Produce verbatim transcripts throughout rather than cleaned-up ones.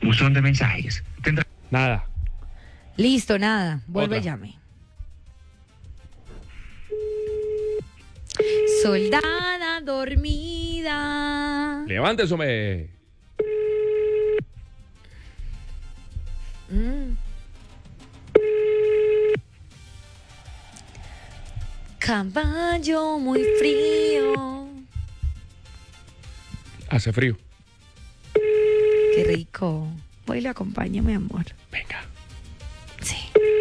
Buzón de mensajes. Tendrá... Nada. Listo, nada. Vuelve Otra. y llame. Soldada dormida. Levántese, hombre. Mm. Caballo muy frío. Hace frío. Qué rico. Voy y le acompaño, mi amor. Venga. Sí.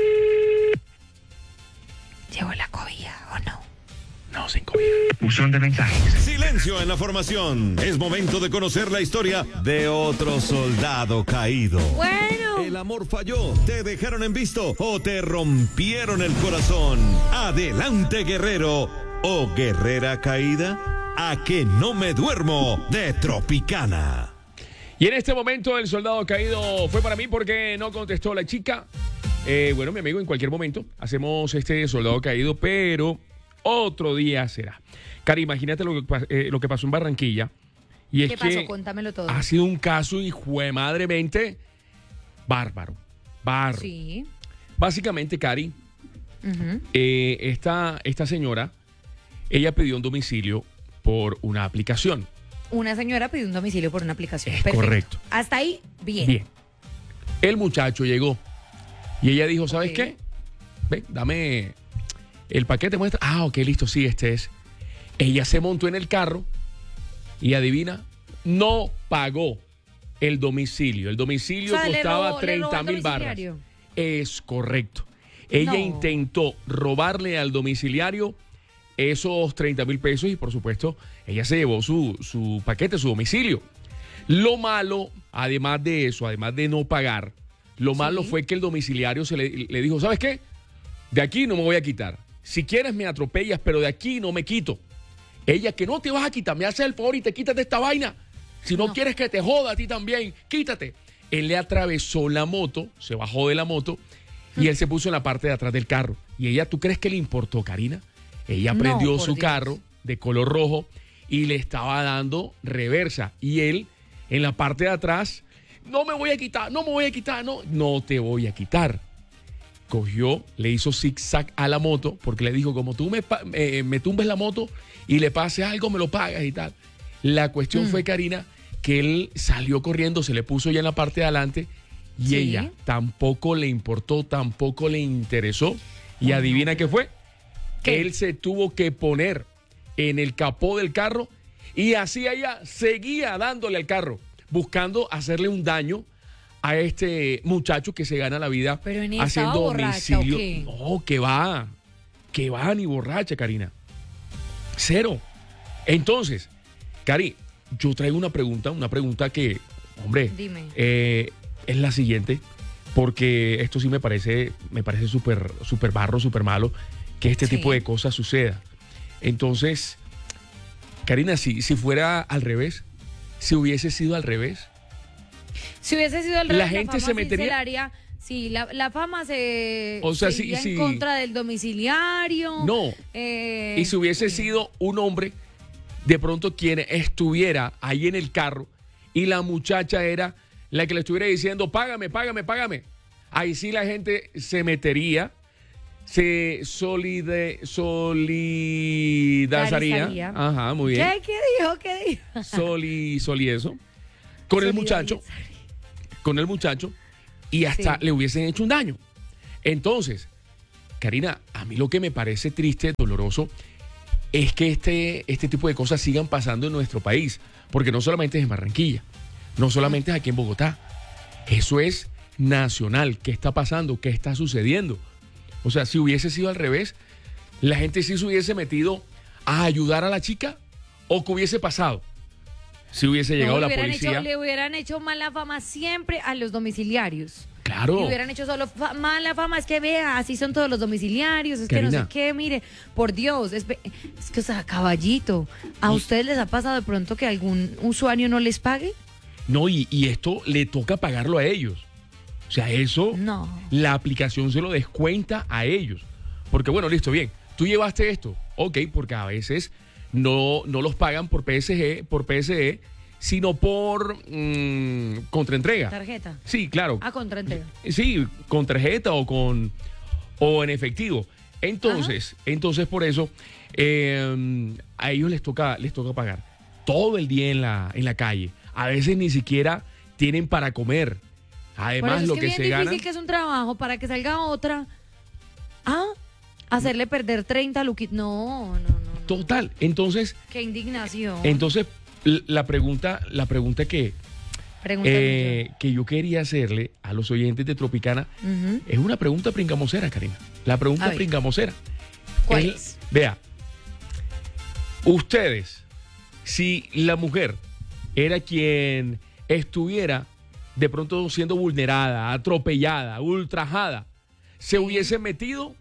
¿Llevo la cobija o no? No, sin cobija. Buzón de mensajes. Silencio en la formación. Es momento de conocer la historia de otro soldado caído. Bueno. El amor falló, te dejaron en visto o te rompieron el corazón. Adelante, guerrero o guerrera caída. A que no me duermo de Tropicana. Y en este momento el soldado caído fue para mí porque no contestó la chica. Eh, bueno, mi amigo, en cualquier momento hacemos este soldado caído, pero otro día será. Cari, imagínate lo que, eh, lo que pasó en Barranquilla. Y es ¿Qué que pasó? Cuéntamelo todo. ha sido un caso, hijo de madremente, bárbaro. Bárbaro. Sí. Básicamente, Cari, Uh-huh. eh, esta, esta señora, ella pidió un domicilio por una aplicación. Una señora pidió un domicilio por una aplicación. Es Perfecto. correcto. Hasta ahí, bien. Bien. El muchacho llegó y ella dijo, ¿sabes Ok. qué? Ven, dame el paquete, muestra. Ah, ok, listo, sí, este es. Ella se montó en el carro y adivina, no pagó el domicilio. El domicilio O sea, le costaba robó- le robó treinta el mil barras. domiciliario. Es correcto. Ella No. intentó robarle al domiciliario esos treinta mil pesos y por supuesto ella se llevó su, su paquete, su domicilio. Lo malo, además de eso, además de no pagar, lo Sí. malo fue que el domiciliario se le, le dijo, ¿sabes qué? De aquí no me voy a quitar. Si quieres me atropellas, pero de aquí no me quito. Ella, que no te vas a quitar, me haces el favor y te quitas de esta vaina. Si no, No. quieres que te joda a ti también, quítate. Él le atravesó la moto, se bajó de la moto y él se puso en la parte de atrás del carro. Y ella, ¿tú crees que le importó, Karina? Ella No, prendió por su Dios. carro de color rojo y le estaba dando reversa. Y él, en la parte de atrás, no me voy a quitar, no me voy a quitar, no, no te voy a quitar. Cogió, le hizo zigzag a la moto, porque le dijo, como tú me, pa- eh, me tumbes la moto y le pase algo, me lo pagas y tal. La cuestión Mm. fue, Karina, que él salió corriendo, se le puso ya en la parte de adelante y Sí. ella tampoco le importó, tampoco le interesó. Y adivina qué fue. ¿Qué? Él se tuvo que poner en el capó del carro y así ella seguía dándole al carro, buscando hacerle un daño a este muchacho que se gana la vida Pero ni estaba haciendo borracha, ¿o domicilio. qué? No, que va, que va ni borracha, Karina. Cero. Entonces, Cari, yo traigo una pregunta, una pregunta que, hombre, Dime. eh, es la siguiente, porque esto sí me parece, me parece súper, súper barro, súper malo que este Sí. tipo de cosas suceda. Entonces, Karina, si, si fuera al revés, si hubiese sido al revés, Si hubiese sido el La rey, gente fama se sí metería- la haría- sí, la, la fama se, O sea, se sí, iría sí. en contra del domiciliario. no. eh, Y si hubiese sí. sido un hombre, de pronto quien estuviera ahí en el carro y la muchacha era la que le estuviera diciendo, págame, págame, págame. Ahí sí la gente se metería, se solide, solidarizaría. Solidarizaría. Ajá, muy bien. ¿Qué, qué dijo? ¿Qué dijo? Soli, soli eso. Con el muchacho, con el muchacho, y hasta Sí. le hubiesen hecho un daño. Entonces, Karina, a mí lo que me parece triste, doloroso, es que este, este tipo de cosas sigan pasando en nuestro país. Porque no solamente es en Barranquilla, no solamente es aquí en Bogotá. Eso es nacional. ¿Qué está pasando? ¿Qué está sucediendo? O sea, si hubiese sido al revés, la gente sí se hubiese metido a ayudar a la chica, o que hubiese pasado. Si hubiese llegado No, le la hubieran policía. hecho- le hubieran hecho mala fama siempre a los domiciliarios. Claro. Le hubieran hecho solo fa- mala fama, es que vea, así son todos los domiciliarios, es que no Karina. sé qué, mire, por Dios, es, es que, o sea, caballito, ¿a ustedes les ha pasado de pronto que algún usuario no les pague? No, y, y esto le toca pagarlo a ellos. O sea, eso, No. la aplicación se lo descuenta a ellos. Porque bueno, listo, bien. Tú llevaste esto. Ok, porque a veces no, no los pagan por P S G, por P S E, sino por mm, con contraentrega. ¿Tarjeta? Sí, claro. Ah, contraentrega. Sí, con tarjeta o con o en efectivo. Entonces, Ajá. entonces por eso eh, a ellos les toca les toca pagar todo el día en la en la calle. A veces ni siquiera tienen para comer. Además, es lo que, que bien se difícil gana. que es un trabajo para que salga otra. Ah, hacerle perder treinta luquitos. No, no, no, no. Total. Entonces. Qué indignación. Entonces, la pregunta, la pregunta que, eh, que yo quería hacerle a los oyentes de Tropicana uh-huh. es una pregunta pringamosera, Karina. La pregunta pringamosera. ¿Cuál es? es? Vea, ustedes, si la mujer era quien estuviera de pronto siendo vulnerada, atropellada, ultrajada, ¿se hubiese metido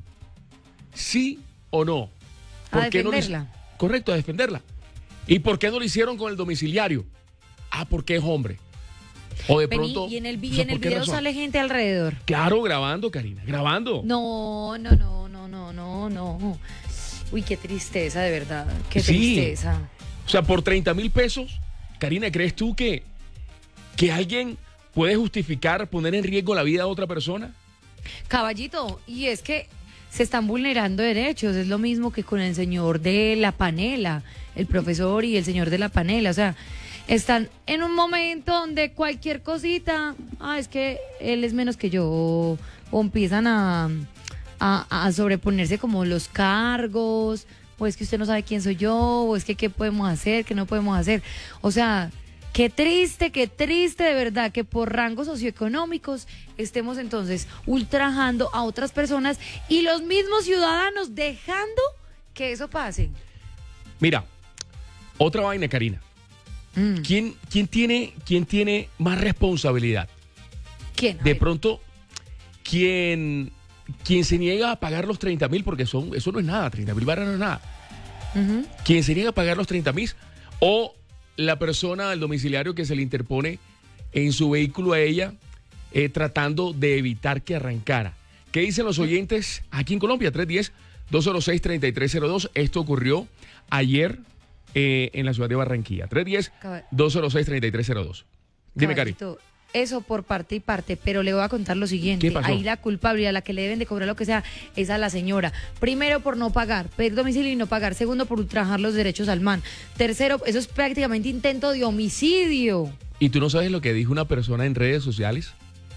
sí o no? ¿A defenderla? No le... Correcto, a defenderla. ¿Y por qué no lo hicieron con el domiciliario? Ah, porque es hombre. O de Vení, pronto... Y en el, y en el video razón? Sale gente alrededor. Claro, grabando, Karina, grabando. No, no, no, no, no, no, no. Uy, qué tristeza, de verdad. Qué sí. tristeza. O sea, por treinta mil pesos, Karina, ¿crees tú que, que alguien puede justificar poner en riesgo la vida de otra persona? Caballito, y es que se están vulnerando derechos. Es lo mismo que con el señor de la panela, el profesor y el señor de la panela. O sea, están en un momento donde cualquier cosita, ah, es que él es menos que yo, o, o empiezan a, a, a sobreponerse como los cargos, o es que usted no sabe quién soy yo, o es que qué podemos hacer, qué no podemos hacer. O sea, qué triste, qué triste de verdad que por rangos socioeconómicos estemos entonces ultrajando a otras personas y los mismos ciudadanos dejando que eso pase. Mira, otra vaina, Karina. Mm. ¿Quién, quién, tiene, ¿Quién tiene más responsabilidad? ¿Quién? De pronto, ¿quién, quién se niega a pagar los treinta mil? Porque son, eso no es nada, treinta mil barras no es nada. Uh-huh. ¿Quién se niega a pagar los treinta mil? O la persona del domiciliario que se le interpone en su vehículo a ella, eh, tratando de evitar que arrancara. ¿Qué dicen los oyentes aquí en Colombia? tres uno cero, dos cero seis, tres tres cero dos. Esto ocurrió ayer eh, en la ciudad de Barranquilla. tres uno cero, dos cero seis, tres tres cero dos. Dime, Cari. Eso por parte y parte, pero le voy a contar lo siguiente. ¿Qué pasó? Ahí la culpabilidad, la que le deben de cobrar lo que sea, es a la señora. Primero, por no pagar, pedir domicilio y no pagar. Segundo, por ultrajar los derechos al man. Tercero, eso es prácticamente intento de homicidio. ¿Y tú no sabes lo que dijo una persona en redes sociales?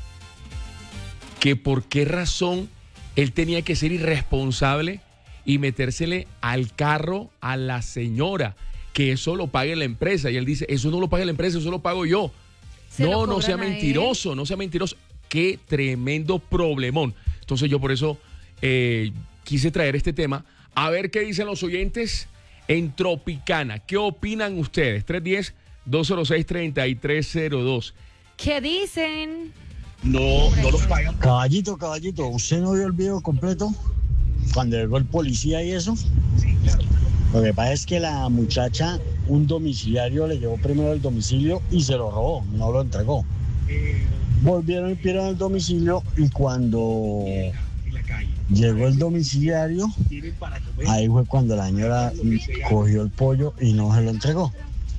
Que por qué razón él tenía que ser irresponsable y metérsele al carro a la señora, que eso lo pague la empresa. Y él dice, eso no lo paga la empresa, eso lo pago yo. No, no sea mentiroso, no sea mentiroso. Qué tremendo problemón. Entonces yo por eso eh, quise traer este tema. A ver qué dicen los oyentes en Tropicana. ¿Qué opinan ustedes? tres uno cero, dos cero seis, tres tres cero dos. ¿Qué dicen? No, no los pagan. Caballito, caballito, ¿usted no vio el video completo? Cuando llegó el policía y eso. Sí, claro. Lo que pasa es que la muchacha, un domiciliario le llevó primero el domicilio y se lo robó, no lo entregó. Volvieron y pidieron el domicilio y cuando llegó el domiciliario, ahí fue cuando la señora cogió el pollo y no se lo entregó.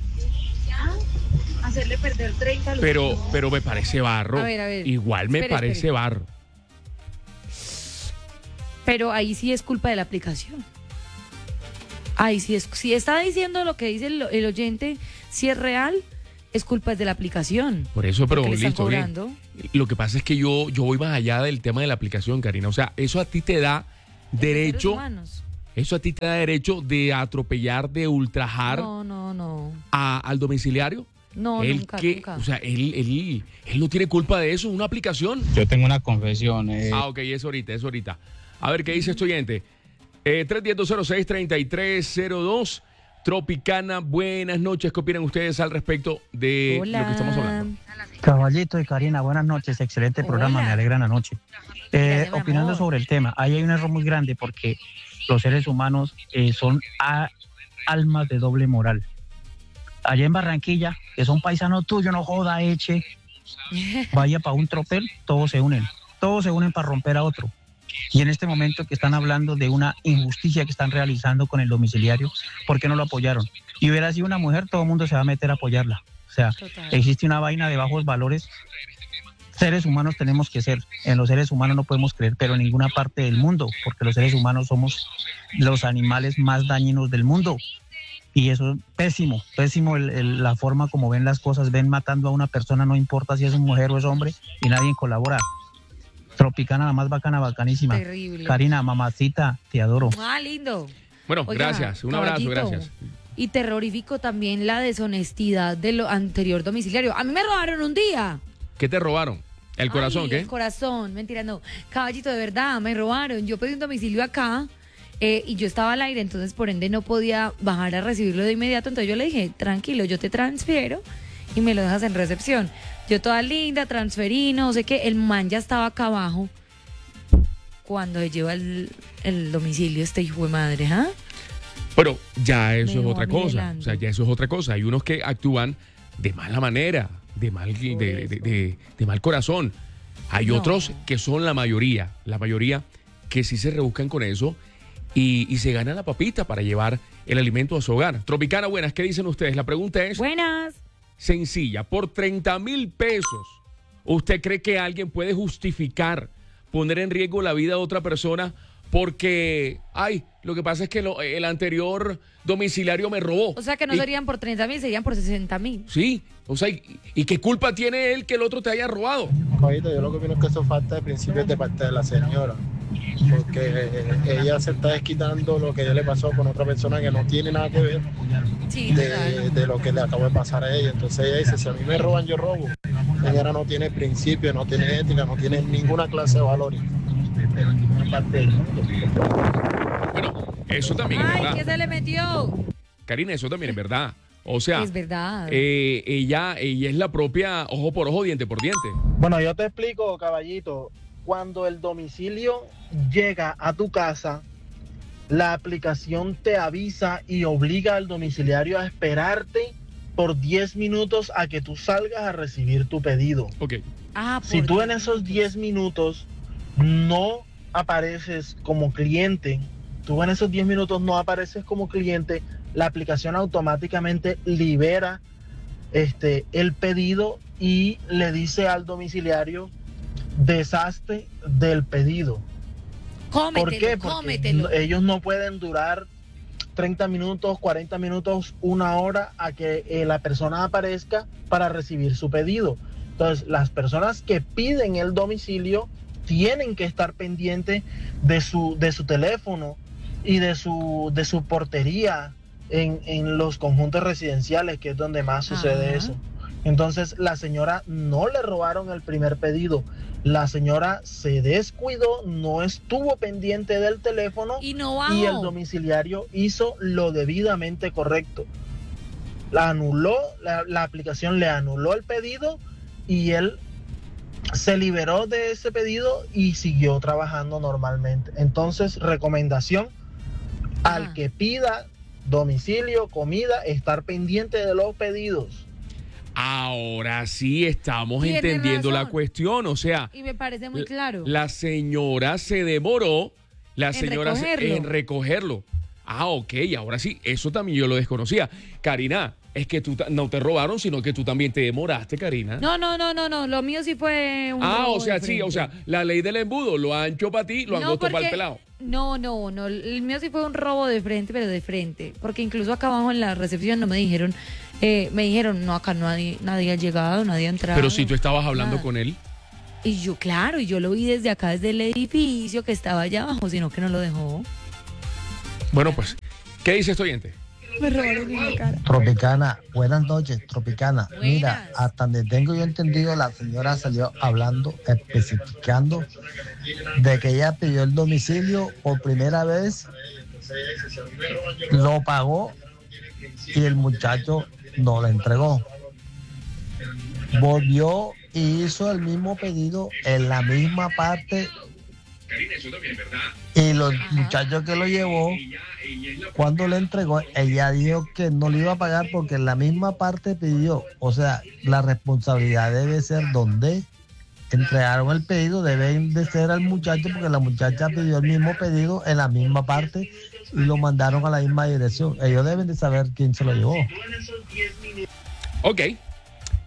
Hacerle perder treinta Pero, pero me parece barro. A ver, a ver. Igual me espere, parece espere. barro. Pero ahí sí es culpa de la aplicación. Ay, si, es, si está diciendo lo que dice el, el oyente, si es real, es culpa de la aplicación. Por eso, pero le listo, bien. Lo que pasa es que yo, yo voy más allá del tema de la aplicación, Karina. O sea, eso a ti te da derecho, eso a ti te da derecho de atropellar, de ultrajar no, no, no. A, al domiciliario. No, él nunca, que, nunca. O sea, él, él, él no tiene culpa de eso, una aplicación. Yo tengo una confesión. Eh. Ah, ok, es ahorita, es ahorita. A ver, ¿qué dice este oyente? Eh, tres uno cero, dos cero seis, tres tres cero dos. Tropicana, buenas noches. ¿Qué opinan ustedes al respecto de Hola. lo que estamos hablando? Caballito y Karina, buenas noches. Excelente Hola. programa, me alegra la noche. Eh, Gracias, mi opinando amor. sobre el tema, ahí hay un error muy grande porque los seres humanos eh, son a, almas de doble moral. Allá en Barranquilla, que son paisanos tuyos, no joda, eche, vaya para un tropel, todos se unen. Todos se unen para romper a otro. Y en este momento que están hablando de una injusticia que están realizando con el domiciliario, ¿por qué no lo apoyaron? Y hubiera sido una mujer, todo el mundo se va a meter a apoyarla. sea, Total. existe una vaina de bajos valores. Seres humanos tenemos que ser, en los seres humanos no podemos creer, pero en ninguna parte del mundo, porque los seres humanos somos los animales más dañinos del mundo. Y eso es pésimo, pésimo el, el, la forma como ven las cosas, ven matando a una persona, no importa si es mujer o es hombre, y nadie colabora. Tropicana, la más bacana, bacanísima. Terrible. Karina, mamacita, te adoro. Ah, lindo. Bueno, Oiga, gracias. Un abrazo, caballito, gracias. Y terrorífico también la deshonestidad de lo anterior domiciliario. A mí me robaron un día. ¿Qué te robaron? ¿El corazón Ay, qué? El corazón, mentira, no. Caballito, de verdad, me robaron. Yo pedí un domicilio acá eh, y yo estaba al aire, entonces por ende no podía bajar a recibirlo de inmediato. Entonces yo le dije, tranquilo, yo te transfiero y me lo dejas en recepción. Yo toda linda, transferí, no sé qué. El man ya estaba acá abajo cuando se lleva el, el domicilio este hijo de madre, ¿ah? Pero ya eso Me es dejó otra a mí cosa. delante. O sea, ya eso es otra cosa. Hay unos que actúan de mala manera, de mal, de, de- de- de- de mal corazón. Hay No. otros que son la mayoría, la mayoría que sí se rebuscan con eso y, y se ganan la papita para llevar el alimento a su hogar. Tropicana, buenas, ¿qué dicen ustedes? La pregunta es Buenas. sencilla. Por treinta mil pesos, ¿usted cree que alguien puede justificar poner en riesgo la vida de otra persona porque, ay, lo que pasa es que lo- el anterior domiciliario me robó? O sea que no Y- serían por treinta mil, serían por sesenta mil. Sí, o sea, ¿y, y qué culpa tiene él que el otro te haya robado? Caballito, yo lo que opino es que eso falta de principios de parte de la señora, porque ella se está desquitando lo que a ella le pasó con otra persona que no tiene nada que ver Sí, de, total. de lo que le acabó de pasar a ella. Entonces ella dice, si a mí me roban, yo robo. La señora no tiene principio, no tiene ética, no tiene ninguna clase de valores en ninguna parte del mundo. Bueno, eso también es Ay, ¿qué verdad. se le metió? Karina, eso también es verdad. O sea, Es verdad. eh, ella, ella es la propia ojo por ojo, diente por diente. Bueno, yo te explico, caballito. Cuando el domicilio llega a tu casa, la aplicación te avisa y obliga al domiciliario a esperarte por diez minutos a que tú salgas a recibir tu pedido. Ok. Ah, Si por tú en Dios. esos diez minutos no apareces como cliente, tú en esos diez minutos no apareces como cliente, la aplicación automáticamente libera este, el pedido y le dice al domiciliario, deshazte del pedido. Cómetelo, ¿Por qué? Porque cómetelo. no- ellos no pueden durar treinta minutos, cuarenta minutos, una hora a que eh, la persona aparezca para recibir su pedido. Entonces, las personas que piden el domicilio tienen que estar pendientes de su, de su teléfono y de su, de su portería en, en los conjuntos residenciales, que es donde más sucede Ajá. eso. Entonces, la señora no le robaron el primer pedido. La señora se descuidó, no estuvo pendiente del teléfono Y no bajó. y el domiciliario hizo lo debidamente correcto. La anuló, la, la aplicación le anuló el pedido y él se liberó de ese pedido y siguió trabajando normalmente. Entonces, recomendación Ah. al que pida domicilio, comida, estar pendiente de los pedidos. Ahora sí estamos Tiene entendiendo la razón. cuestión. O sea, Y me parece muy claro. la señora se demoró, la En señora se- recogerlo. en recogerlo. Ah, ok, ahora sí, eso también yo lo desconocía. Karina, es que tú ta- no te robaron, sino que tú también te demoraste, Karina. No, no, no, no, no. Lo mío sí fue un ah, robo o sea, de sí, o sea, frente. la ley del embudo, lo ancho para ti, lo No, angosto para el porque- pelado. No, no, no. El mío sí fue un robo de frente, pero de frente. Porque incluso acá abajo en la recepción no me dijeron, eh, me dijeron, no, acá nadie, nadie ha llegado, nadie ha entrado. Pero si tú estabas hablando nada. con él. Y yo, claro, y yo lo vi desde acá, desde el edificio que estaba allá abajo, sino que no lo dejó. Bueno, pues, ¿qué dice este oyente? Me robaron en la cara. Tropicana, buenas noches, Tropicana. Buenas. Mira, hasta donde tengo yo entendido, la señora salió hablando, especificando de que ella pidió el domicilio por primera vez, lo pagó y el muchacho no le entregó. Volvió y hizo el mismo pedido en la misma parte y los muchachos que lo llevó, cuando le entregó, ella dijo que no le iba a pagar porque en la misma parte pidió. O sea, la responsabilidad debe ser donde entregaron el pedido, deben de ser al muchacho porque la muchacha pidió el mismo pedido en la misma parte y lo mandaron a la misma dirección. Ellos deben de saber quién se lo llevó. Ok,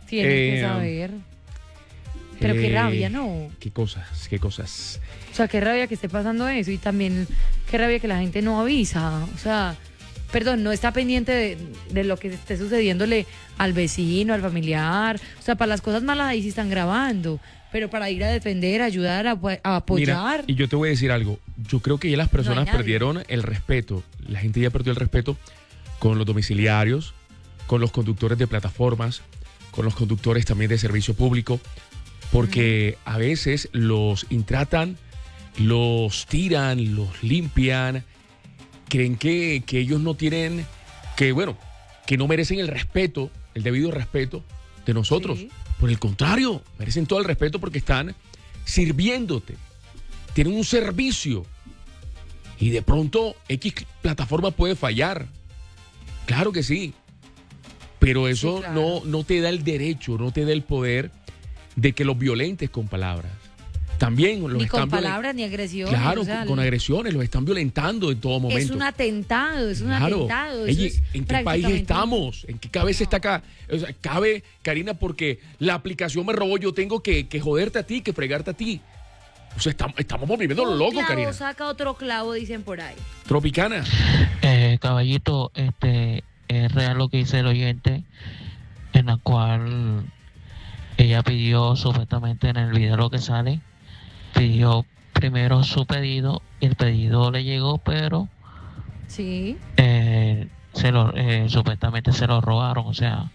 Tienen Eh, que saber. Pero qué Eh, rabia, ¿no? Qué cosas, qué cosas. O sea, qué rabia que esté pasando eso y también qué rabia que la gente no avisa. O sea, perdón, no está pendiente de, de lo que esté sucediéndole al vecino, al familiar. O sea, para las cosas malas ahí sí están grabando. Pero para ir a defender, ayudar, a, a apoyar. Mira, y yo te voy a decir algo. Yo creo que ya las personas nadie. perdieron el respeto. La gente ya perdió el respeto con los domiciliarios, con los conductores de plataformas, con los conductores también de servicio público, porque a veces los intratan, los tiran, los limpian, creen que, que ellos no tienen, que bueno, que no merecen el respeto, el debido respeto de nosotros. Sí. Por el contrario, merecen todo el respeto porque están sirviéndote, tienen un servicio y de pronto X plataforma puede fallar. Claro que sí, pero eso Sí, claro. no, no te da el derecho, no te da el poder de que los violentes con palabras. También los Ni están con violen- palabras ni agresiones. Claro, o sea, con agresiones, los están violentando en todo momento. Es un atentado, es un Claro. atentado. eso Oye, es ¿en qué país prácticamente- estamos? ¿En qué cabeza está acá? O sea, cabe, Karina, porque la aplicación me robó, yo tengo que, que joderte a ti, que fregarte a ti. O sea, estamos, estamos volviendo lo Un loco, clavo Karina. saca otro clavo, dicen por ahí. Tropicana. Eh, caballito, este es real lo que dice el oyente, en la cual ella pidió supuestamente en el video lo que sale, pidió primero su pedido y el pedido le llegó, pero Sí. eh, se lo eh, supuestamente se lo robaron. O sea,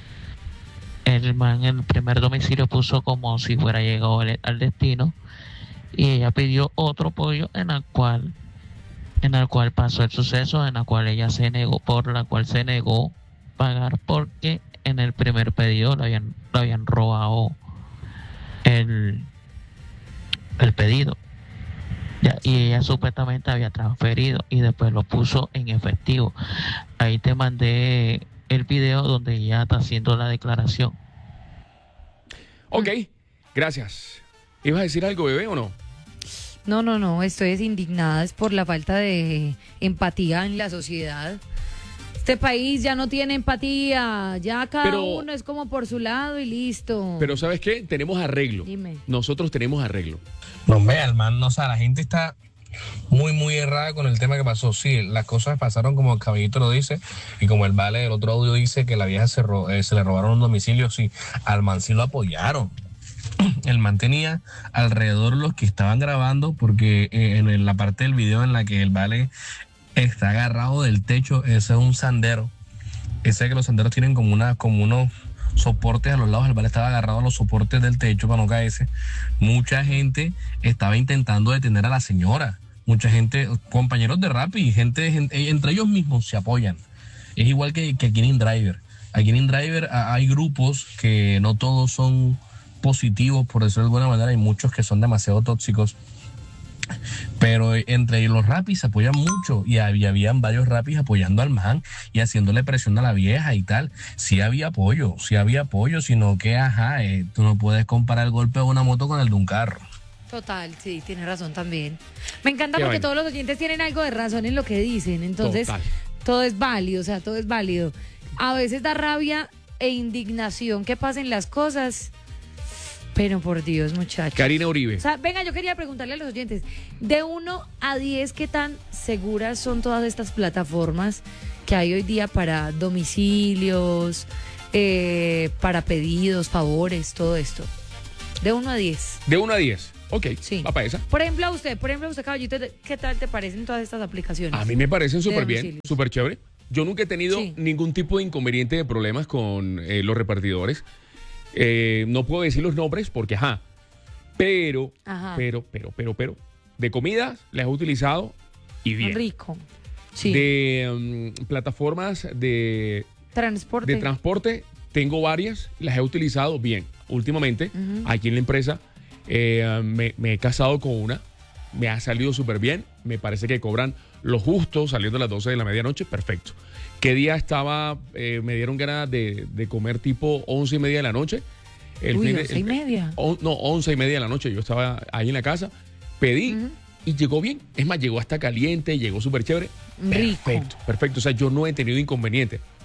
el man en el primer domicilio puso como si fuera llegado al, al destino y ella pidió otro pollo en el cual en el cual pasó el suceso, en la cual ella se negó, por la cual se negó pagar porque en el primer pedido le habían, le habían robado el, el pedido. Ya, y ella supuestamente había transferido y después lo puso en efectivo. Ahí te mandé el video donde ella está haciendo la declaración. Ok, gracias. ¿Ibas a decir algo, bebé, o no? No, no, no, estoy es indignada es por la falta de empatía en la sociedad. Este país ya no tiene empatía, ya cada Pero- uno es como por su lado y listo. Pero ¿sabes qué? Tenemos arreglo. Dime. Nosotros tenemos arreglo. No, vea, hermano, o sea, la gente está muy, muy errada con el tema que pasó. Sí, las cosas pasaron como el caballito lo dice y como el vale del otro audio dice que la vieja se, ro- eh, se le robaron un domicilio, sí, al man sí lo apoyaron. El man tenía alrededor los que estaban grabando porque eh, en el- la parte del video en la que el vale está agarrado del techo, ese es un sandero. Ese que los senderos tienen como, una, como unos soportes a los lados, el vale estaba agarrado a los soportes del techo para no caerse. Mucha gente estaba intentando detener a la señora. Mucha gente, compañeros de Rappi, gente, gente entre ellos mismos se apoyan. Es igual que, que aquí en InDriver. Aquí en InDriver a- hay grupos que no todos son positivos, por decirlo de alguna manera, hay muchos que son demasiado tóxicos. Pero entre los Rappis se apoyan mucho y había, habían varios Rappis apoyando al man y haciéndole presión a la vieja y tal. Sí había apoyo, sí había apoyo, sino que, ajá, eh, tú no puedes comparar el golpe de una moto con el de un carro. Total, sí, tiene razón también. Me encanta Qué porque vaina. todos los oyentes tienen algo de razón en lo que dicen, entonces Total. todo es válido, o sea, todo es válido. A veces da rabia e indignación que pasen las cosas, pero por Dios, muchachos. Karina Uribe. O sea, venga, yo quería preguntarle a los oyentes, de uno a diez, ¿qué tan seguras son todas estas plataformas que hay hoy día para domicilios, eh, para pedidos, favores, todo esto? De uno a diez. De uno a diez. Ok, Sí. va para esa. Por ejemplo, a usted, por ejemplo, a usted, caballito, ¿qué tal te parecen todas estas aplicaciones? A mí me parecen De súper bien, domicilios. súper chévere. Yo nunca he tenido Sí. ningún tipo de inconveniente de problemas con eh, los repartidores. Eh, no puedo decir los nombres porque, ajá. Pero, Ajá. pero, pero, pero, pero. De comidas las he utilizado y bien. Rico. Sí. De mm, plataformas de, Transporte. de transporte tengo varias, las he utilizado bien. Últimamente, Ujú. aquí en la empresa, eh, me, me he casado con una, me ha salido súper bien, me parece que cobran lo justo, saliendo a las doce de la medianoche, perfecto. ¿Qué día estaba, eh, me dieron ganas de, de comer tipo once y media de la noche? El Uy, fin de- once y el- media. on- no, once y media de la noche, yo estaba ahí en la casa, pedí Ujú. y llegó bien. Es más, llegó hasta caliente, llegó súper chévere. Rico. Perfecto, perfecto. O sea, yo no he tenido inconveniente.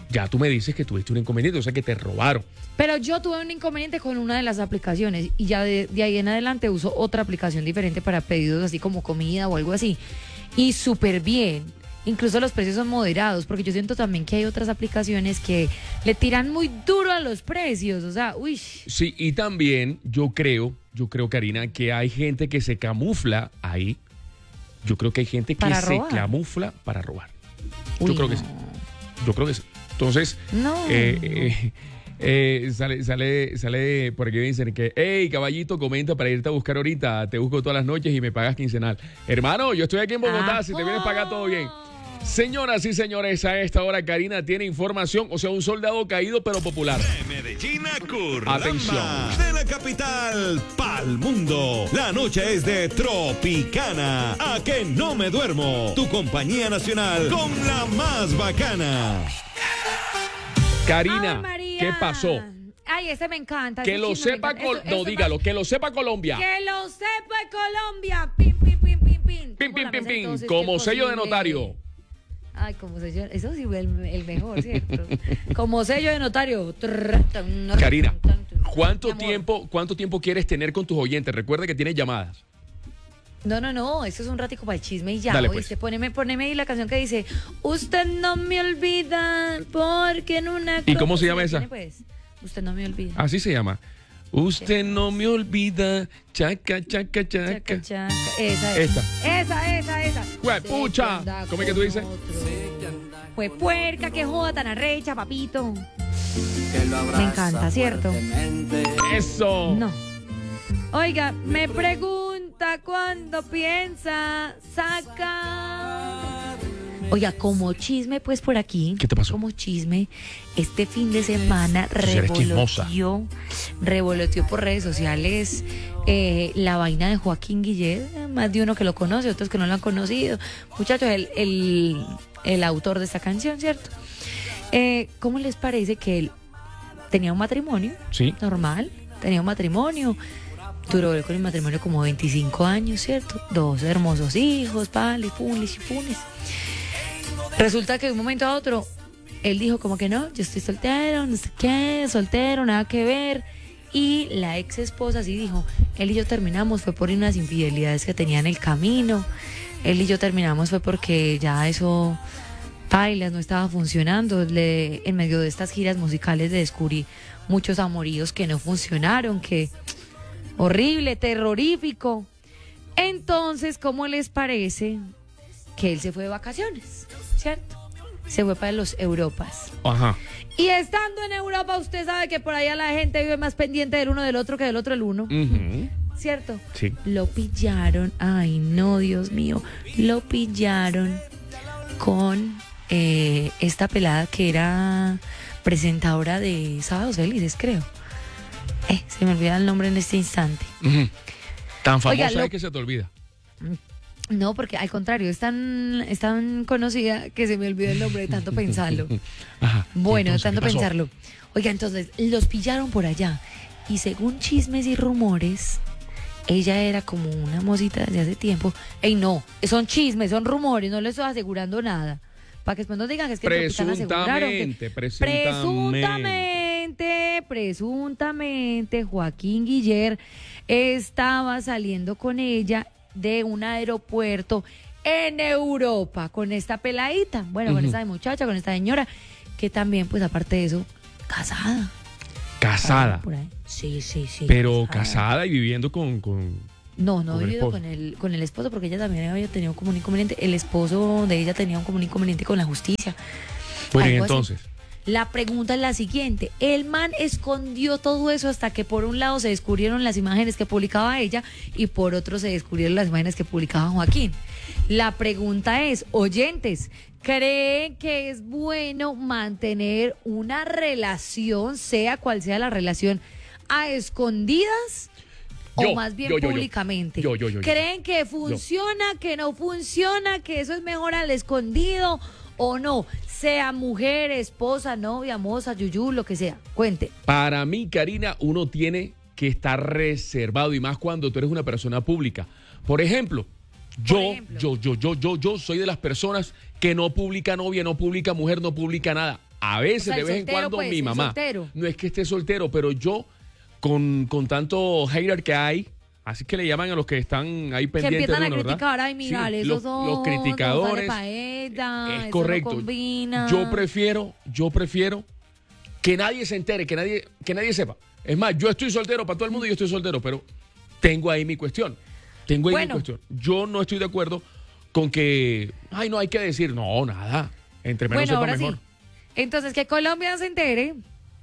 ya tú me dices que tuviste un inconveniente, o sea que te robaron. Pero yo tuve un inconveniente con una de las aplicaciones y ya de, de ahí en adelante uso otra aplicación diferente para pedidos así como comida o algo así. Y súper bien. Incluso los precios son moderados, porque yo siento también que hay otras aplicaciones que le tiran muy duro a los precios. O sea, uy. Sí, y también yo creo, yo creo, Karina, que hay gente que se camufla ahí. Yo creo que hay gente que ¿Para se robar? camufla para robar. Uy, yo creo no. que sí. Yo creo que sí. Entonces, No. eh, eh, eh, sale, sale, sale por aquí dicen que, hey, caballito, comenta para irte a buscar ahorita. Te busco todas las noches y me pagas quincenal. Hermano, yo estoy aquí en Bogotá. Ajá. Si te vienes para acá, todo bien. Señoras y señores, a esta hora Karina tiene información, o sea, un soldado caído pero popular. De Medellín a Curlamba. Atención. De la capital pa'l mundo. La noche es de Tropicana. A que no me duermo. Tu compañía nacional con la más bacana. Karina, Ay, María. ¿qué pasó? Ay, ese me encanta. Que ese lo chisme me sepa, encanta. Col- Eso- no, eso dígalo, va- que lo sepa Colombia. Que lo sepa Colombia. Pim, pim, pim, pim, pim, pim. Pim, ¿Cómo pim, la pim, me sé pim, entonces? como ¿Qué sello de posible? notario. Ay, como sello, eso sí fue el, el mejor, ¿cierto? Como sello de notario. Karina, ¿cuánto Mi amor. tiempo, ¿cuánto tiempo quieres tener con tus oyentes? Recuerda que tienes llamadas. No, no, no, eso es un ratico para el chisme y ya. Dale, ¿Oíste? pues. Poneme, poneme ahí la canción que dice, usted no me olvida porque en una... ¿Y cómo se cosa- llama esa? ¿Tiene, pues? Usted no me olvida. Así se llama. Usted no me olvida, chaca, chaca, Chaca, chaca. chaca. Esa es. Esta. Esa, esa, esa. ¡Juepucha! ¿Cómo es que tú dices? Fue puerca, que joda tan arrecha, papito. Me encanta, ¿cierto? Eso. No. Oiga, me pregunta cuándo piensa sacar. Oiga, como chisme, pues por aquí. ¿Qué te pasó? Como chisme, este fin de semana eres chismosa. revoloteó, revoloteó por redes sociales eh, la vaina de Joaquín Guillet. Más de uno que lo conoce, otros que no lo han conocido. Muchachos, el, el, el autor de esta canción, ¿cierto? Eh, ¿Cómo les parece que él tenía un matrimonio? Sí. Normal, tenía un matrimonio. Duró con el matrimonio como veinticinco años, ¿cierto? Dos hermosos hijos, pales, pulis y pulis. Resulta que de un momento a otro, él dijo como que no, yo estoy soltero, no sé qué, soltero, nada que ver. Y la ex esposa sí dijo, él y yo terminamos, fue por unas infidelidades que tenía en el camino. Él y yo terminamos fue porque ya eso, pailas, no estaba funcionando. Le, en medio de estas giras musicales le descubrí muchos amoríos que no funcionaron, que horrible, terrorífico. Entonces, ¿cómo les parece que él se fue de vacaciones? ¿Cierto? Se fue para los Europas. Ajá. Y estando en Europa, usted sabe que por allá la gente vive más pendiente del uno del otro que del otro el uno. Ujú. ¿Cierto? Sí. Lo pillaron, ay no, Dios mío, lo pillaron con eh, esta pelada que era presentadora de Sábados Felices, creo. Eh, se me olvida el nombre en este instante. Ujú. Tan famosa Oiga, lo- es que se te olvida. No, porque al contrario, es tan, es tan conocida que se me olvidó el nombre de tanto pensarlo. Ajá. Bueno, de Entonces, tanto ¿qué pasó? pensarlo. Oiga, entonces, los pillaron por allá. Y según chismes y rumores, ella era como una mosita desde hace tiempo. Ey, no, son chismes, son rumores, no les estoy asegurando nada. Para que después no digan que es que Tropicana aseguraron que- Presuntamente, presuntamente. Presuntamente, presuntamente, Joaquín Guiller estaba saliendo con ella de un aeropuerto en Europa con esta peladita. Bueno, con Ujú. esta muchacha, con esta señora, que también, pues aparte de eso, casada. Casada. Por ahí. Sí, sí, sí. Pero casada y viviendo con... con... No, no con he el vivido esposo. con el, con el esposo porque ella también había tenido como un inconveniente. El esposo de ella tenía un como un inconveniente con la justicia. Bueno, y Algo así. entonces... La pregunta es la siguiente. El man escondió todo eso hasta que por un lado se descubrieron las imágenes que publicaba ella y por otro se descubrieron las imágenes que publicaba Joaquín. La pregunta es, oyentes, ¿creen que es bueno mantener una relación, sea cual sea la relación, a escondidas? Yo, o más bien yo, yo, yo. públicamente. Yo, yo, yo, yo. ¿Creen que funciona, que no funciona, que eso es mejor al escondido o no? Sea mujer, esposa, novia, moza, yuyú, lo que sea. Cuente. Para mí, Karina, uno tiene que estar reservado y más cuando tú eres una persona pública. Por ejemplo, yo, Por ejemplo. yo, yo, yo, yo, yo soy de las personas que no publica novia, no publica mujer, no publica nada. A veces, O sea, de el vez en soltero, cuando, pues, mi el mamá. soltero. No es que esté soltero, pero yo, con, con tanto hater que hay, así que le llaman a los que están ahí Que pendientes empiezan de a uno, ¿verdad? criticar, ay, mira, Sí, esos los, son, los criticadores. no sale pa' ella, Es eso correcto. no combina. Yo prefiero, yo prefiero que nadie se entere, que nadie, que nadie sepa. Es más, yo estoy soltero para todo el mundo, yo estoy soltero, pero tengo ahí mi cuestión. Tengo ahí Bueno. mi cuestión. Yo no estoy de acuerdo con que, ay, no hay que decir, no, nada. Entre menos Bueno, sepa ahora mejor. sí. Entonces, que Colombia se entere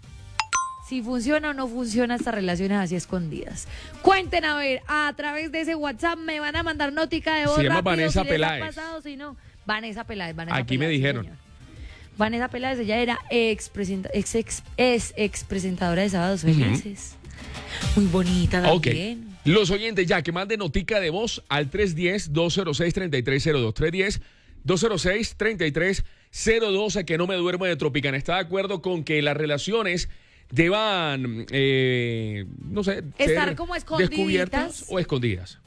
si funciona o no funciona estas relaciones así escondidas. Cuenten, a ver, a través de ese WhatsApp me van a mandar notica de voz Se llama rápido, Vanessa si les ha Peláez. pasado, si no. Vanessa Peláez, Vanessa Aquí me Peláez, sí, dijeron. señor. Vanessa Peláez, ella era ex, presenta, ex, ex, es ex presentadora de Sábados Ujú. Felices. Muy bonita Ok. también. Los oyentes ya que manden notica de voz al tres uno cero, dos cero seis, tres tres cero dos. tres uno cero, dos cero seis, tres tres cero dos. A que no me duermo de Tropicana. ¿Está de acuerdo con que las relaciones deban, eh, no sé, Estar ser como escondiditas? descubiertas o escondidas?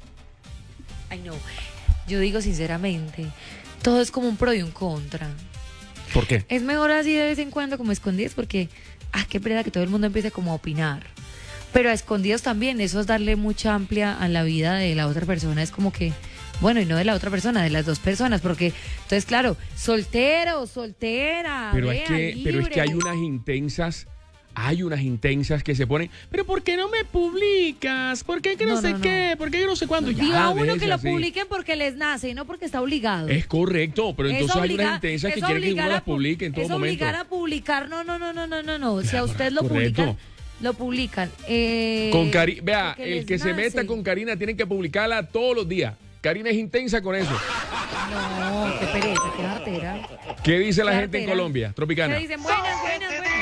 Ay, no. Yo digo sinceramente, todo es como un pro y un contra. ¿Por qué? Es mejor así de vez en cuando como escondidas porque, ah, qué pereza que todo el mundo empiece como a opinar. Pero a escondidos también, eso es darle mucha amplia a la vida de la otra persona. Es como que, bueno, y no de la otra persona, de las dos personas. Porque, entonces, claro, soltero, soltera, Pero vea, es que, pero es que hay libre. unas intensas, hay unas intensas que se ponen, pero ¿por qué no me publicas? ¿Por qué que no, No, sé no, no. qué? ¿Por qué que no sé cuándo? Digo Ya, a uno déjese que lo así. publiquen porque les nace y no porque está obligado. Es correcto, pero Es entonces hay obligar- unas intensas que es quieren que obligar uno a las pu- publique en todo es momento. obligar a publicar, no, no, no, no, no, no, no. Si a usted lo correcto. publican, lo publican. Eh, Con Cari Vea, porque el les que se nace. meta con Karina tienen que publicarla todos los días. Karina es intensa con eso. No, qué pereza, qué artera. ¿Qué dice la Qué gente en artera. Colombia? Tropicana. Que dicen buenas, buenas, buenas.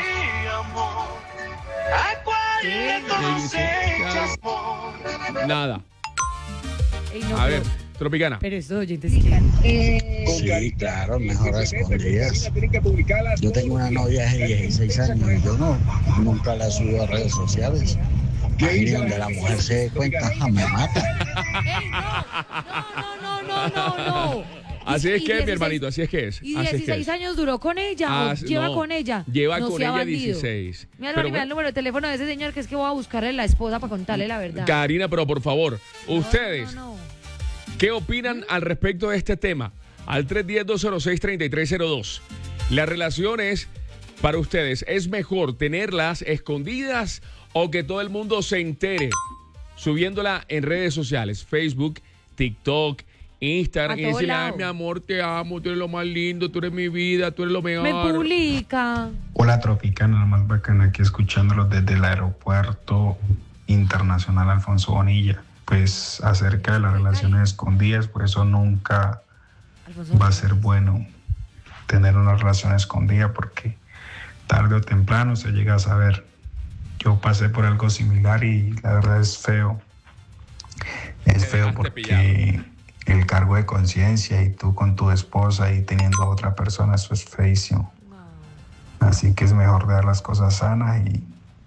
Nada. Ey, no, A pero- ver, Tropicana. Pero estos oyentes sí. Sí, claro, mejor a escondidas. Yo tengo una novia de dieciséis años y yo no, nunca la subo a redes sociales. Ahí donde la mujer se dé cuenta, ja, me mata. Ey, no, no, no, no, no, no. Así Y- es y que, mi dieciséis hermanito, así es que es. ¿Y Así es que dieciséis es. años duró con ella Ah, o lleva no, con ella? Lleva No con sea ella bandido. dieciséis. Mira, Pero me da bueno. el número de teléfono de ese señor que es que voy a buscarle la esposa para contarle la verdad. Karina, pero por favor, ustedes, No, no, no. ¿qué opinan al respecto de este tema? Al tres uno cero, dos cero seis, tres tres cero dos. Las relaciones, para ustedes, ¿es mejor tenerlas escondidas o que todo el mundo se entere subiéndola en redes sociales? Facebook, TikTok, Instagram. A Y todo decirle, ay, lado. mi amor, te amo, tú eres lo más lindo, tú eres mi vida, tú eres lo mejor. Me publica. Hola Tropicana, la más bacana aquí escuchándolos desde el aeropuerto internacional Alfonso Bonilla. Pues acerca de las relaciones escondidas, pues eso nunca Alfonso. va a ser bueno tener una relación escondida porque tarde o temprano se llega a saber. Yo pasé por algo similar y la verdad es feo. Es feo porque el cargo de conciencia y tú con tu esposa y teniendo a otra persona, eso es feísimo. Así que es mejor dejar las cosas sanas y,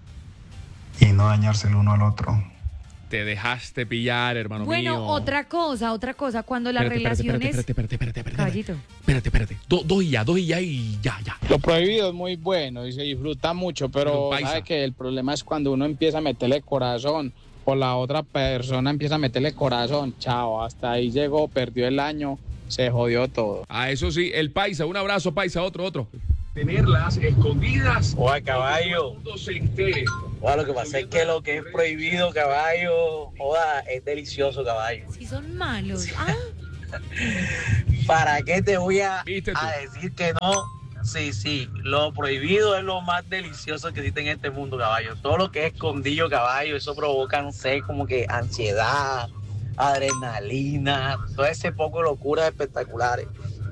y no dañarse el uno al otro. Te dejaste pillar, hermano Bueno, mío. otra cosa, otra cosa, cuando las Espérate, espérate, relaciones... espérate, espérate, espérate, espérate, Caballito. espérate, espérate. Do- dos y ya, dos y ya y ya, ya. Lo prohibido es muy bueno y se disfruta mucho, Pero pero paisa. sabe que el problema es cuando uno empieza a meterle corazón o la otra persona empieza a meterle corazón. Chao, hasta ahí llegó, perdió el año, se jodió todo. Ah, eso sí, el paisa, un abrazo, paisa, otro, otro. Tenerlas escondidas. Oa, caballo. Que todo el mundo se entere. Oa, lo que pasa es que lo que es prohibido, caballo, oa, es delicioso, caballo. Si son malos. Ah, ¿Para qué te voy a, ¿Viste tú? a decir que no? Sí, sí, lo prohibido es lo más delicioso que existe en este mundo, caballo. Todo lo que es escondido, caballo, eso provoca, no sé, como que ansiedad, adrenalina, todo ese poco de locuras espectaculares.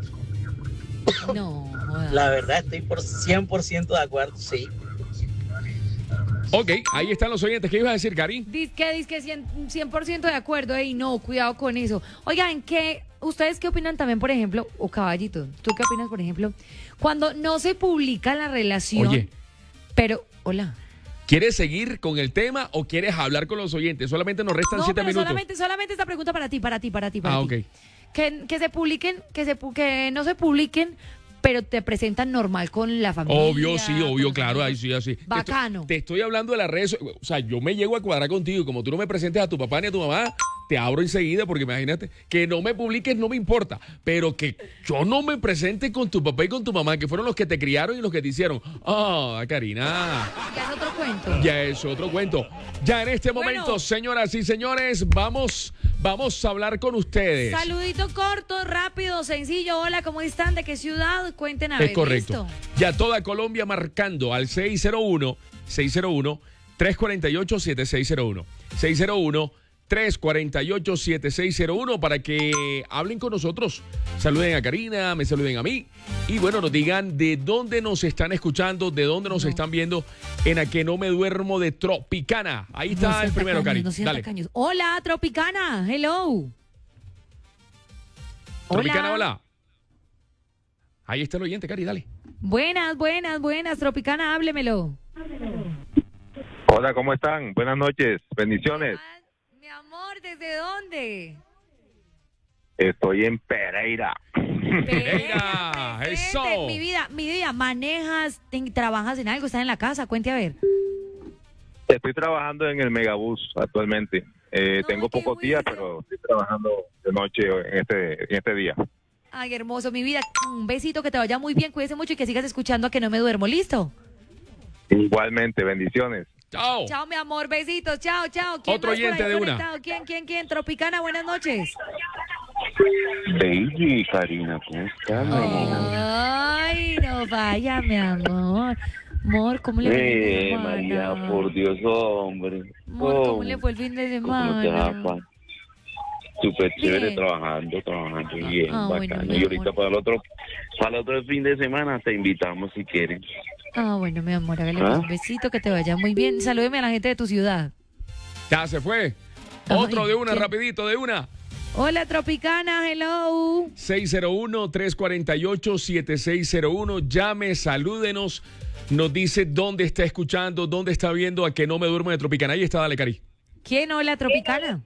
no. joda. La verdad, estoy por cien por ciento de acuerdo, sí. Ok, ahí están los oyentes. ¿Qué ibas a decir, Cari? Dice que, dice que cien, cien por ciento de acuerdo. Ey, no, cuidado con eso. Oigan, ¿qué, ¿ustedes qué opinan también, por ejemplo, o Caballito, tú qué opinas, por ejemplo, cuando no se publica la relación, Oye. pero, hola. ¿Quieres seguir con el tema o quieres hablar con los oyentes? Solamente nos restan No, siete pero minutos. solamente, solamente esta pregunta para ti, para ti, para ti, para Ah, ti. ok. Que, que se publiquen, que, se, pu- que no se publiquen, pero pero te presentan normal con la familia. Obvio, sí, obvio, claro, ahí sí, así. Bacano. Te estoy, te estoy hablando de las redes, o sea, yo me llego a cuadrar contigo, como tú no me presentes a tu papá ni a tu mamá, te abro enseguida, porque imagínate, que no me publiques no me importa, pero que yo no me presente con tu papá y con tu mamá, que fueron los que te criaron y los que te hicieron. Ah, Karina. Ya es otro cuento. Ya es otro cuento. Ya en este momento, Bueno. señoras y señores, vamos, vamos a hablar con ustedes. Saludito corto, rápido, sencillo. Hola, ¿cómo están? ¿De qué ciudad? Cuenten a ver. Es correcto. ¿Listo? Ya toda Colombia marcando al seis cero uno, seis cero uno, tres cuatro ocho, siete seis cero uno. seis cero uno, tres cuatro ocho, siete seis cero uno para que hablen con nosotros. Saluden a Karina, me saluden a mí. Y bueno, nos digan de dónde nos están escuchando, de dónde nos están viendo en A Que No Me Duermo de Tropicana. Ahí está No sean el primero, tacaños, Cari. no sean Dale. tacaños. Hola, Tropicana. Hello. Tropicana, hola. Ahí está el oyente, Cari, dale. Buenas, buenas, buenas. Tropicana, háblemelo. Hola, ¿cómo están? Buenas noches, bendiciones. Mi amor, ¿desde dónde? Estoy en Pereira. Pereira, eso. Vente, mi vida, mi vida, manejas, te- trabajas en algo, estás en la casa, cuente a ver. Estoy trabajando en el Megabús actualmente. Eh, tengo pocos días, pero estoy trabajando de noche en este, en este día. Ay, hermoso, mi vida, un besito, que te vaya muy bien, cuídese mucho y que sigas escuchando A Que No Me Duermo, ¿listo? Igualmente, bendiciones. Chao. Chao, mi amor, besitos, chao, chao. ¿Quién Otro más por oyente ahí de una. conectado? ¿Quién, quién, quién? Tropicana, buenas noches. Baby, Karina, ¿cómo estás, mi amor? Ay, no vaya, mi amor. Amor, ¿cómo le fue el fin de Eh, semana? María, por Dios, hombre. Amor, ¿cómo Oh, le fue el fin de ¿cómo te va, semana? pa? Súper chévere Bien. trabajando, trabajando bien, Ah, bueno, bacano. mi Y ahorita amor. para el otro, para el otro fin de semana te invitamos si quieren. Ah, bueno, mi amor, hágale ¿Ah? pues un besito, que te vaya muy bien. Salúdeme a la gente de tu ciudad. Ya se fue. Otro de una, rapidito, de una. Hola, Tropicana, hello. seis cero uno, tres cuatro ocho, siete seis cero uno. Llame, salúdenos. Nos dice dónde está escuchando, dónde está viendo A Que No Me Duermo de Tropicana. Ahí está, dale, Cari. ¿Quién? Hola, Tropicana.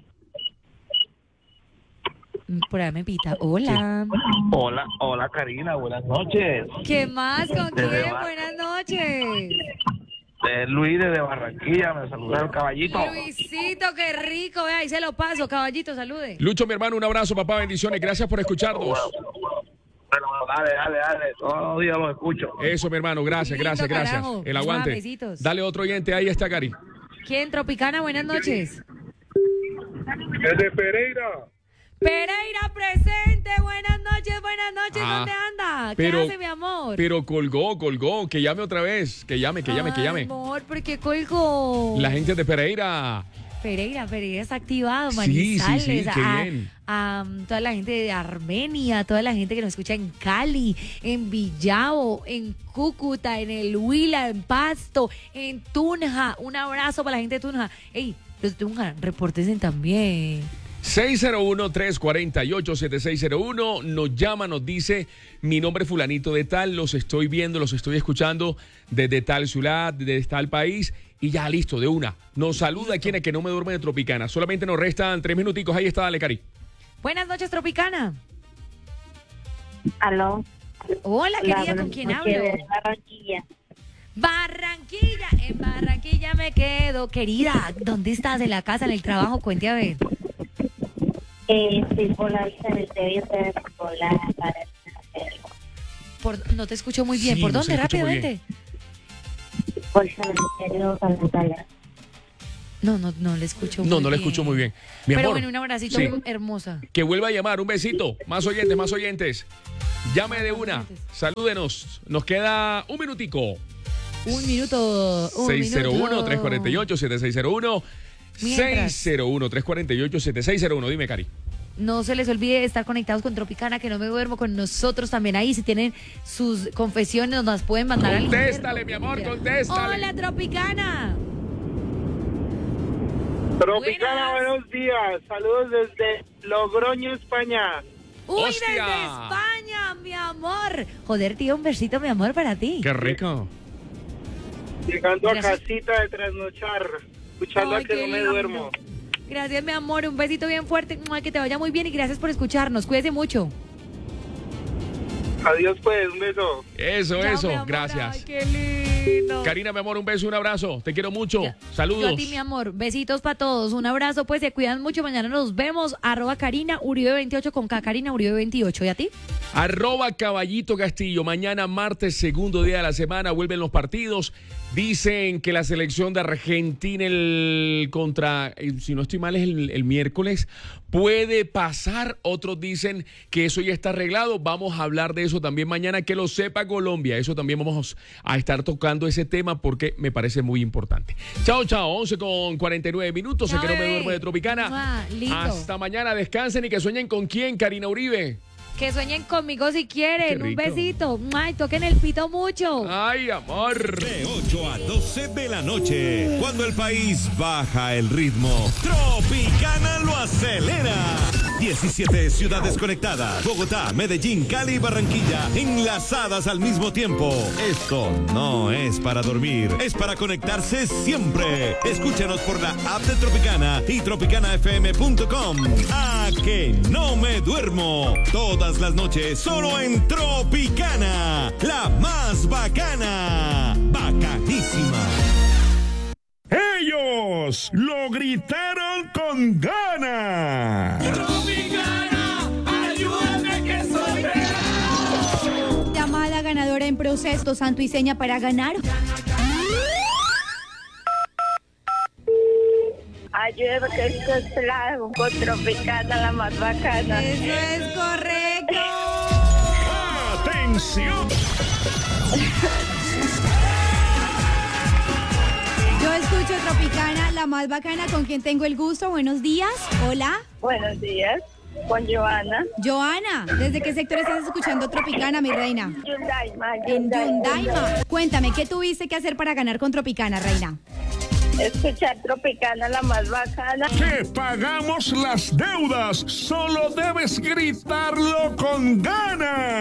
Por ahí me pita. Hola. Hola, hola Karina, buenas noches. ¿Qué más? ¿Con quién? Desde Bar- Buenas noches. Eh, Luis desde Barranquilla, me saluda el caballito. Luisito, qué rico. Vea, ahí se lo paso. Caballito, salude. Lucho, mi hermano, un abrazo, papá, bendiciones. Gracias por escucharnos. Bueno, dale, dale, dale, todos los días los escucho. Eso, mi hermano, gracias, Lindo, gracias, gracias. carajo. El Mua, aguante. besitos. Dale otro oyente, ahí está, Cari. ¿Quién? Tropicana, buenas noches. Desde Pereira. Pereira presente, buenas noches, buenas noches. Ah, ¿Dónde anda? ¿Qué pero- hace, mi amor? Pero colgó, colgó. Que llame otra vez. Que llame, que llame, que Ay, llame. amor, ¿por qué colgó? La gente de Pereira. Pereira, Pereira está activado, Sí, sí, Manizales, sí, qué a, bien. a, um, toda la gente de Armenia, toda la gente que nos escucha en Cali, en Villavo, en Cúcuta, en el Huila, en Pasto, en Tunja. Un abrazo para la gente de Tunja. Ey, los de Tunja, repórtense también. seis cero uno, tres cuatro ocho, siete seis cero uno. Nos llama, nos dice, mi nombre es fulanito de tal, los estoy viendo, los estoy escuchando desde tal ciudad, desde tal país. Y ya, listo, de una. Nos saluda aquí en A Que No Me Duerme de Tropicana. Solamente nos restan tres minuticos. Ahí está, dale, Cari. Buenas noches, Tropicana. Aló. Hola, querida, ¿con quién hablo? Barranquilla. Barranquilla, en Barranquilla me quedo. Querida, ¿dónde estás? ¿En la casa, en el trabajo? Cuente a ver. Eh, estoy por la vista del cementerio, por la para el Por, no te escucho muy bien. Sí, ¿Por no dónde? se escucha muy Rápidamente. por el cementerio San Natalia. No, no, no le escucho muy No, no le bien. escucho muy bien. Mi Pero amor, bueno, un abracito, sí. hermosa. Que vuelva a llamar. Un besito. Más oyentes, más oyentes. Llame de una. Salúdenos. Nos queda un minutico. Un minuto. Un seis cero uno, minuto. tres cuatro ocho, siete seis cero uno. Mientras. seis cero uno, tres cuatro ocho, siete seis cero uno. Dime, Cari. No se les olvide estar conectados con Tropicana, que no me duermo con nosotros también ahí. Si tienen sus confesiones, nos las pueden mandar al Contéstale, mi amor, contéstale. Hola, Tropicana. Tropicana, buenos días. Saludos desde Logroño, España. Uy, ¡Hostia! desde España, mi amor. Joder, tío, un besito, mi amor, para ti. Qué rico. Llegando Gracias. a casita de trasnochar, escuchando Ay, a que qué no me lindo. duermo. Gracias, mi amor. Un besito bien fuerte. Mua, que te vaya muy bien y gracias por escucharnos. Cuídese mucho. Adiós, pues, un beso. Eso, Chao, eso, mi amor. gracias. Ay, qué lindo. Karina, mi amor, un beso, un abrazo. Te quiero mucho. Saludos. Yo a ti, mi amor. Besitos para todos. Un abrazo, pues se cuidan mucho. Mañana nos vemos. Arroba Karina Uribe veintiocho con K. Karina Uribe veintiocho. ¿Y a ti? Arroba Caballito Castillo. Mañana martes, segundo día de la semana, vuelven los partidos. Dicen que la selección de Argentina el contra, si no estoy mal, es el, el miércoles, puede pasar. Otros dicen que eso ya está arreglado. Vamos a hablar de eso también mañana, que lo sepa Colombia. Eso también vamos a estar tocando ese tema porque me parece muy importante. Chao, chao. once con cuarenta y nueve minutos. Chao, Se que no me bebé. duermo de Tropicana. Mua, lindo. Hasta mañana. Descansen y que sueñen con quién, Karina Uribe. Que sueñen conmigo si quieren. Qué Un rico. besito. Ay, toquen el pito mucho. Ay, amor. De ocho a doce de la noche, cuando el país baja el ritmo, Tropicana lo acelera. diecisiete ciudades conectadas. Bogotá, Medellín, Cali y Barranquilla enlazadas al mismo tiempo. Esto no es para dormir, es para conectarse siempre. Escúchanos por la app de Tropicana y tropicana f m punto com. A que no me duermo. Todas las noches solo en Tropicana, la más bacana. Bacanísima. Ellos lo gritaron con ganas. Tropicana, ayúdame que soy vegano. Llamada ganadora en proceso, santo y seña para ganar. Ayúdame que esto es claro, con Tropicana la más bacana. Eso es correcto. ¡Atención! Yo escucho Tropicana, la más bacana, con quien tengo el gusto. Buenos días. Hola. Buenos días, con Joana. Joana, ¿desde qué sector estás escuchando Tropicana, mi reina? Yundaima, En Yundaima. Cuéntame, ¿qué tuviste que hacer para ganar con Tropicana, reina? Escuchar Tropicana la más bacana. Que pagamos las deudas. Solo debes gritarlo con ganas.